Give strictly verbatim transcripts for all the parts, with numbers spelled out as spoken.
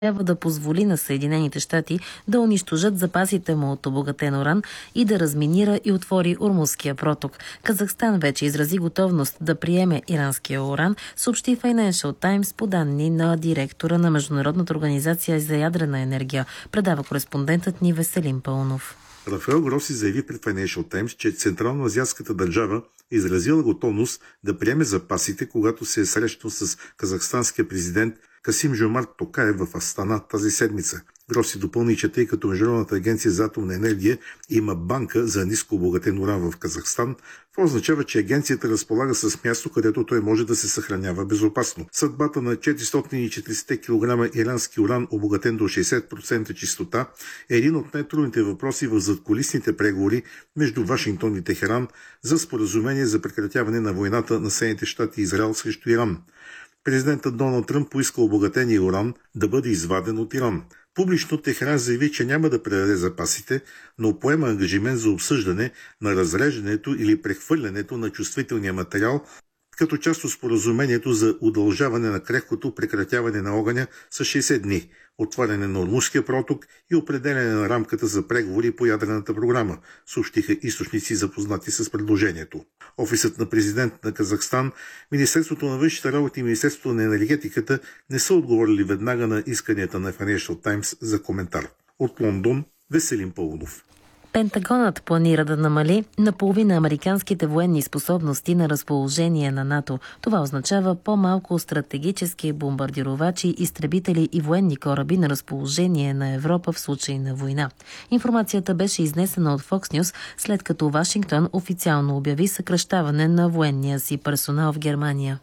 трябва да позволи на Съединените щати да унищожат запасите му от обогатен уран и да разминира и отвори Ормузския проток. Казахстан вече изрази готовност да приеме иранския уран, съобщи Financial Times по данни на директора на Международната организация за ядрена енергия. Предава кореспондентът ни Веселин Пълнов. Рафаел Гроси заяви пред Financial Times, че Централно-азиатската държава е изразила готовност да приеме запасите, когато се е срещал с казахстанския президент Касим Жомарт Токаев в Астана тази седмица. Гроси допълни, че тъй като Международната агенция за атомна енергия има банка за ниско обогатен уран в Казахстан, това означава, че агенцията разполага с място, където той може да се съхранява безопасно. Съдбата на четиристотин и четиридесет килограма ирански уран, обогатен до шейсет процента чистота, е един от най-трудните въпроси в задкулисните преговори между Вашингтон и Техеран за споразумение за прекратяване на войната на Съединените щати и Израел срещу Иран. Президентът Доналд Тръмп поиска обогатения уран да бъде изваден от Иран. Публично Техеран заяви, че няма да предаде запасите, но поема ангажимент за обсъждане на разреждането или прехвърлянето на чувствителния материал като част от споразумението за удължаване на крехкото прекратяване на огъня с шейсет дни, отваряне на Ормузския проток и определяне на рамката за преговори по ядрената програма, съобщиха източници запознати с предложението. Офисът на президент на Казахстан, Министерството на външните работи и Министерството на енергетиката не са отговорили веднага на исканията на Financial Times за коментар. От Лондон, Веселин Пълнов. Пентагонът планира да намали наполовина американските военни способности на разположение на НАТО. Това означава по-малко стратегически бомбардировачи, изтребители и военни кораби на разположение на Европа в случай на война. Информацията беше изнесена от Fox News, след като Вашингтон официално обяви съкращаване на военния си персонал в Германия.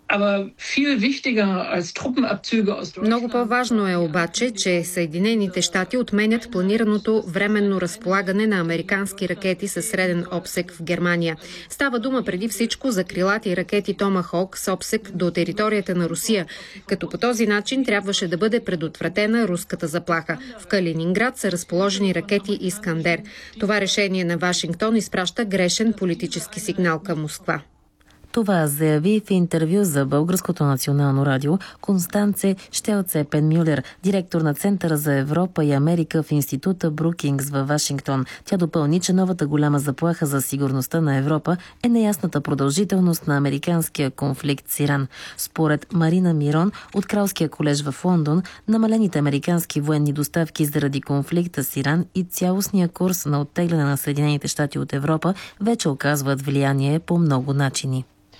Много по-важно е обаче, че Съединените щати отменят планираното временно разполагане на американски ракети със среден обсек в Германия. Става дума преди всичко за крилати ракети Томахок с обсек до територията на Русия, като по този начин трябваше да бъде предотвратена руската заплаха. В Калининград са разположени ракети Искандер. Това решение на Вашингтон изпраща грешен политически сигнал към Москва. Това заяви в интервю за Българското национално радио Констанце Щелце-Пенмюлер, директор на Центъра за Европа и Америка в института Брукингс във Вашингтон. Тя допълни, че новата голяма заплаха за сигурността на Европа е неясната продължителност на американския конфликт с Иран. Според Марина Мирон от Кралския колеж в Лондон, намалените американски военни доставки заради конфликта с Иран и цялостния курс на оттегляне на Съединените щати от Европа вече оказват влияние по много начини.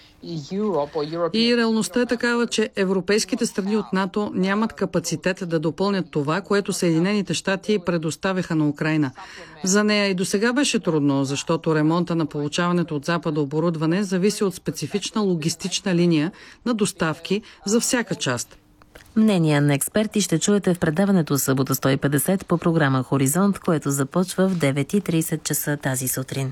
И реалността е такава, че европейските страни от НАТО нямат капацитет да допълнят това, което Съединените щати предоставяха на Украйна. За нея и досега беше трудно, защото ремонта на получаването от Запада оборудване зависи от специфична логистична линия на доставки за всяка част. Мнения на експерти ще чуете в предаването събота сто и петдесет по програма Хоризонт, което започва в девет и тридесет часа тази сутрин.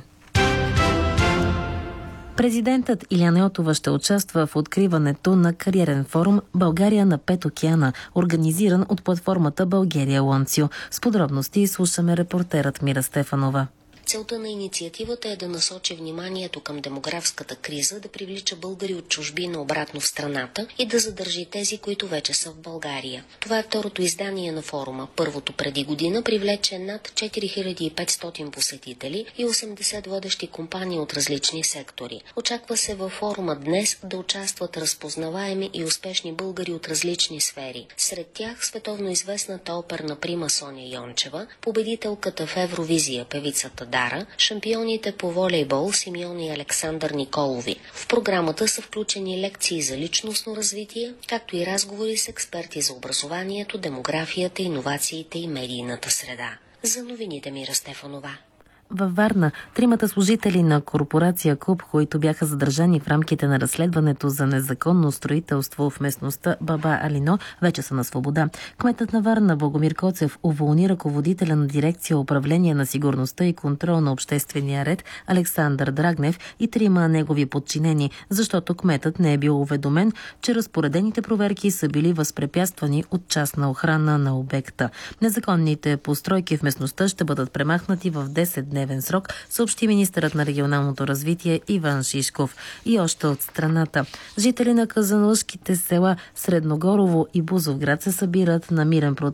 Президентът Илияна Йотова ще участва в откриването на кариерен форум «България на пет океана», организиран от платформата България Лонцио. С подробности слушаме репортерът Мира Стефанова. Целта на инициативата е да насочи вниманието към демографската криза, да привлича българи от чужбина обратно в страната и да задържи тези, които вече са в България. Това е второто издание на форума. Първото преди година привлече над четири хиляди и петстотин посетители и осемдесет водещи компании от различни сектори. Очаква се във форума днес да участват разпознаваеми и успешни българи от различни сфери. Сред тях световно известната оперна прима Соня Йончева, победителката в Евровизия певицата Дара, шампионите по волейбол Симеон и Александър Николови. В програмата са включени лекции за личностно развитие, както и разговори с експерти за образованието, демографията, иновациите и медийната среда. За новините Мира Стефанова. Във Варна тримата служители на корпорация КУП, които бяха задържани в рамките на разследването за незаконно строителство в местността Баба Алино, вече са на свобода. Кметът на Варна Богомир Коцев уволни ръководителя на дирекция управление на сигурността и контрол на обществения ред Александър Драгнев и трима негови подчинени, защото кметът не е бил уведомен, че разпоредените проверки са били възпрепятствани от частна охрана на обекта. Незаконните постройки в местността ще бъдат премахнати в десет дневни дневен срок, съобщи министърът на регионалното развитие Иван Шишков. И още от страната. Жители на казанлъшките села Средногорово и Бузовград се събират на мирен протест